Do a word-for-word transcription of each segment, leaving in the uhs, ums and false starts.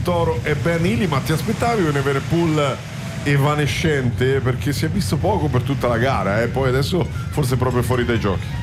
Toro e Ben Healy. Ma ti aspettavi un Evenepoel evanescente? Perché si è visto poco per tutta la gara, eh? Poi adesso forse è proprio fuori dai giochi.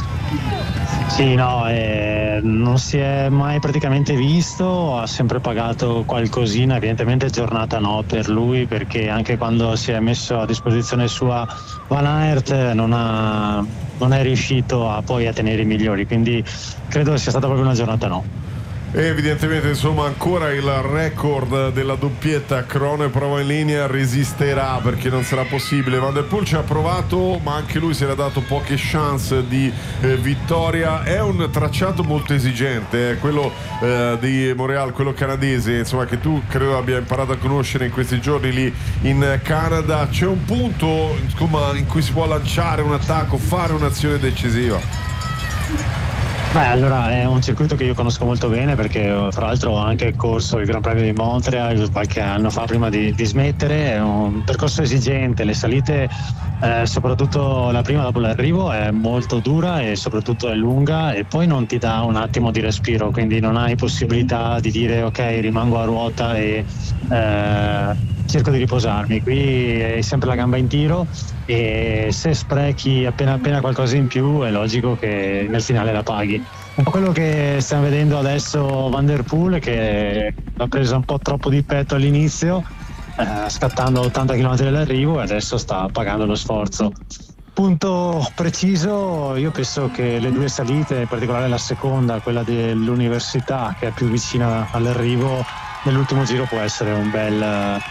Sì, no, eh, non si è mai praticamente visto, ha sempre pagato qualcosina, evidentemente giornata no per lui, perché anche quando si è messo a disposizione sua Van Aert non, ha, non è riuscito a poi a tenere i migliori, quindi credo sia stata proprio una giornata no. E evidentemente insomma ancora il record della doppietta crono e prova in linea resisterà, perché non sarà possibile. Van der Poel ci ha provato, ma anche lui si era dato poche chance di eh, vittoria. È un tracciato molto esigente, eh, quello eh, di Montréal, quello canadese, insomma, che tu credo abbia imparato a conoscere in questi giorni lì in Canada. C'è un punto insomma, in cui si può lanciare un attacco, fare un'azione decisiva. Beh, allora è un circuito che io conosco molto bene, perché tra l'altro ho anche corso il Gran Premio di Montreal qualche anno fa prima di, di smettere. È un percorso esigente, le salite eh, soprattutto la prima dopo l'arrivo è molto dura e soprattutto è lunga, e poi non ti dà un attimo di respiro, quindi non hai possibilità di dire ok, rimango a ruota e eh, cerco di riposarmi. Qui è sempre la gamba in tiro, e se sprechi appena appena qualcosa in più è logico che nel finale la paghi. Un po' quello che stiamo vedendo adesso Van der Poel, che l'ha presa un po' troppo di petto all'inizio, eh, scattando ottanta chilometri dall'arrivo, e adesso sta pagando lo sforzo. Punto preciso, io penso che le due salite, in particolare la seconda, quella dell'università che è più vicina all'arrivo, nell'ultimo giro può essere un bel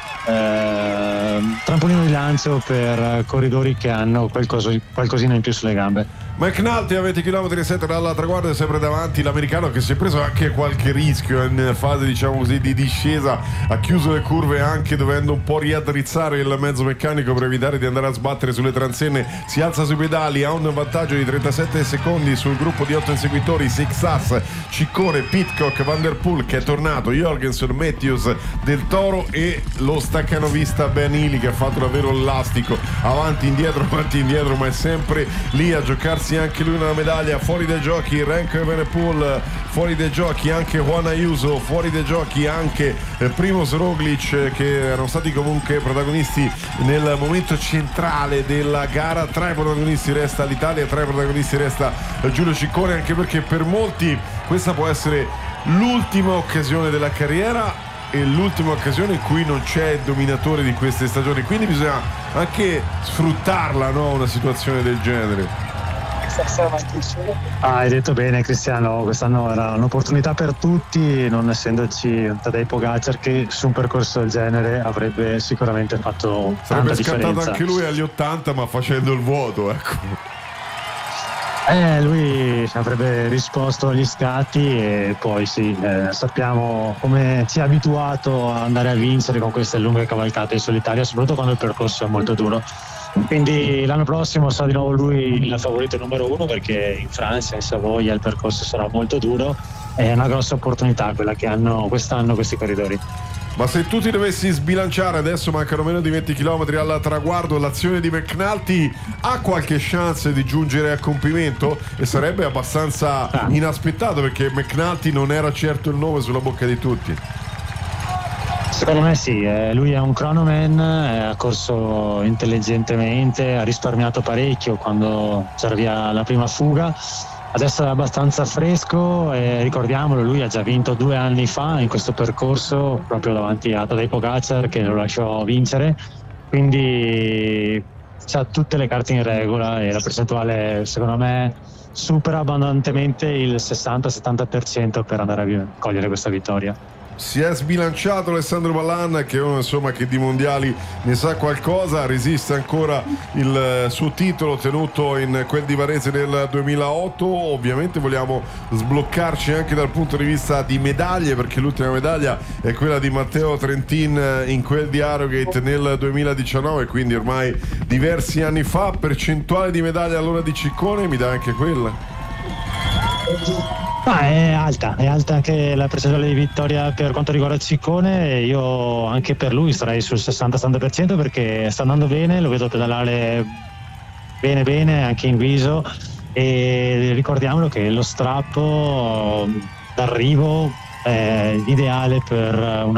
eh, trampolino di lancio per corridori che hanno qualcosa, qualcosina in più sulle gambe. McNulty a venti chilometri e sette dalla traguardo è sempre davanti, l'americano che si è preso anche qualche rischio in fase diciamo così di discesa, ha chiuso le curve anche dovendo un po' riaddrizzare il mezzo meccanico per evitare di andare a sbattere sulle transenne. Si alza sui pedali, ha un vantaggio di trentasette secondi sul gruppo di otto inseguitori: Sixas, Ciccone, Pidcock, Van der Poel che è tornato, Jorgensen, Matthews, Del Toro e lo staccanovista Ben Healy che ha fatto davvero l'elastico, avanti indietro avanti indietro, ma è sempre lì a giocarsi anche lui una medaglia. Fuori dai giochi Remco Evenepoel, fuori dai giochi anche Juan Ayuso, fuori dai giochi anche eh, Primož Roglic, che erano stati comunque protagonisti nel momento centrale della gara. Tra i protagonisti resta l'Italia, tra i protagonisti resta eh, Giulio Ciccone, anche perché per molti questa può essere l'ultima occasione della carriera e l'ultima occasione in cui non c'è il dominatore di queste stagioni, quindi bisogna anche sfruttarla, no? Una situazione del genere. Ah, hai detto bene Cristiano, quest'anno era un'opportunità per tutti, non essendoci Tadej Pogacar che su un percorso del genere avrebbe sicuramente fatto sarebbe tanta differenza. Sarebbe scattato anche lui agli ottanta, ma facendo il vuoto, ecco. Eh, lui avrebbe risposto agli scatti, e poi sì, eh, sappiamo come ci ha abituato ad andare a vincere con queste lunghe cavalcate in solitaria, soprattutto quando il percorso è molto duro. Quindi l'anno prossimo sarà di nuovo lui il favorito numero uno, perché in Francia, in Savoia, il percorso sarà molto duro. È una grossa opportunità quella che hanno quest'anno questi corridori. Ma se tu ti dovessi sbilanciare, adesso mancano meno di venti chilometri al traguardo, l'azione di McNulty ha qualche chance di giungere a compimento? E sarebbe abbastanza ah. inaspettato, perché McNulty non era certo il nome sulla bocca di tutti. Secondo me sì, eh, lui è un cronoman, eh, ha corso intelligentemente, ha risparmiato parecchio quando serviva la prima fuga. Adesso è abbastanza fresco, e ricordiamolo, lui ha già vinto due anni fa in questo percorso proprio davanti a Tadej Pogacar che lo lasciò vincere, quindi ha tutte le carte in regola, e la percentuale secondo me supera abbondantemente il sessanta settanta per cento per andare a cogliere questa vittoria. Si è sbilanciato Alessandro Ballan, che è uno insomma che di mondiali ne sa qualcosa, resiste ancora il suo titolo tenuto in quel di Varese nel duemilaotto. Ovviamente vogliamo sbloccarci anche dal punto di vista di medaglie, perché l'ultima medaglia è quella di Matteo Trentin in quel di Harrogate nel duemiladiciannove, quindi ormai diversi anni fa. Percentuale di medaglia allora di Ciccone, mi dà anche quella? Ah, è alta, è alta anche la percentuale di vittoria per quanto riguarda Ciccone. Io anche per lui starei sul sessanta settanta per cento, perché sta andando bene, lo vedo pedalare bene bene anche in viso, e ricordiamolo che lo strappo d'arrivo è ideale per una